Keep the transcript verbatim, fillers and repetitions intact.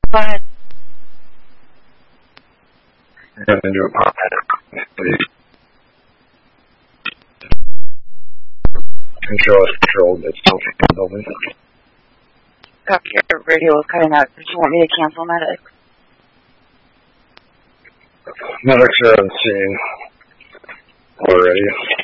Go ahead. I'm going to do a pop. Control is controlled. It's still building. Copy, your radio was cutting out. Did you want me to cancel medics? Medics are on scene already.